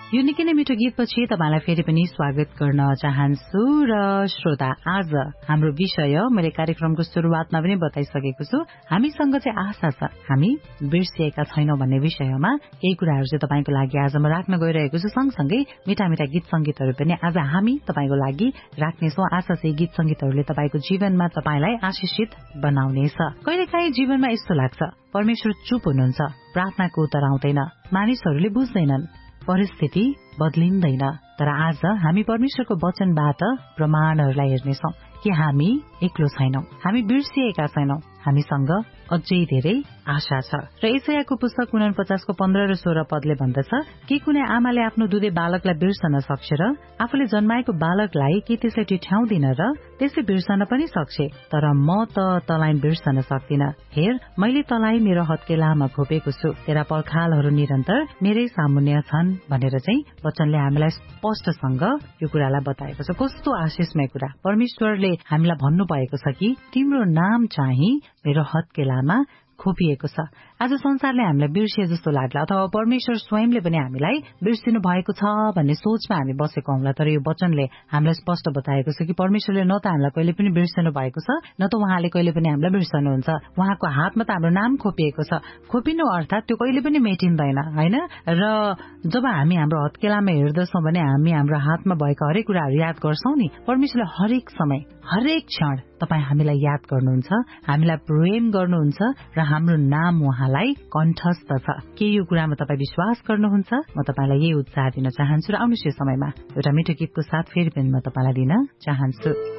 यो निकै नै मिठो गीतपछि तपाईलाई फेरि पनि स्वागत गर्न चाहन्छु र श्रोता आज हाम्रो विषय मैले कार्यक्रमको शुरुआतमा पनि बताइसकेको छु हामीसँग चाहिँ आशा छ हामी बिर्सिएका छैनौं भन्ने विषयमा केही कुराहरू चाहिँ तपाईको लागि आज म राख्न गइरहेको छु सँगसँगै मिठा मिठा गीत संगीतहरू पनि आज हामी तपाईको लागि राख्नेछौं आशा चाहिँ गीत संगीतहरूले तपाईको जीवनमा तपाईलाई आशिषित बनाउनेछ कहिलेकाहीँ जीवनमा यस्तो लाग्छ परमेश्वर चुप हुनुहुन्छ प्रार्थनाको उत्तर आउँदैन मानिसहरूले बुझ्दैनन् परिस्थिति बदलिँदैन तर आज हामी परमेश्वरको वचनबाट प्रमाणहरूलाई हेर्नेछौं कि हामी एक्लो छैनौं हामी बिर्सिएका छैनौं हामीसँग अझै धेरै आशा छ र यशायाको पुस्तक 49 को 15 र 16 पदले भन्दछ के कुनै आमाले आफ्नो दुधे बालकलाई बिर्सन सक्छ र आफूले जन्माएको बालकलाई के त्यसलाई टिठ्याउँदिन र त्यसै बिर्सन पनि सक्छ तर म त तलाई बिर्सन सक्दिन हेर मैले तलाई मेरो हत्केलामा खोपेको छु तेरा पर्खालहरू निरन्तर मेरै सामुन्य छन् भनेर चाहिँ वचनले हामीलाई स्पष्टसँग यो कुरालाई बताएको छ कस्तो आशिषमय कुरा परमेश्वरले हामीलाई भन्नु भएको छ कि तिम्रो नाम चाहिँ मेरो हत्केलामा खोपिएको छ आज संसारले हामीलाई बिर्सिए जस्तो लाग्ला अथवा परमेश्वर स्वयंले पनि हामीलाई बिर्सिनु भएको छ भन्ने सोचमा हामी बसेको हौंला तर यो वचनले हामीलाई स्पष्ट बताएको छ कि परमेश्वरले न त हामीलाई कहिले पनि बिर्सिनु भएको छ न त उहाँले कहिले पनि हामीलाई बिर्सनुहुन्छ उहाँको हातमा त हाम्रो नाम खोपिएको छ खोपिनु अर्थात त्यो कहिले पनि मेटिँदैन हैन र जब हामी हाम्रो हत्केलामा हेर्दछौं भने हामी हाम्रो हातमा भएका हरेक कुराहरू याद गर्छौं नि परमेश्वरले हरेक समय हरेक क्षण तपाई हामीलाई याद गर्नुहुन्छ हामीलाई प्रेम गर्नुहुन्छ र हाम्रो नाम उहाँलाई कण्ठस्थ छ के यो कुरामा तपाई विश्वास गर्नुहुन्छ म तपाईलाई यही उत्साह दिन चाहन्छु र आउनुहोस् यो समयमा एउटा मिठो गीतको साथ फेरि पनि म तपाईलाई दिन चाहन्छु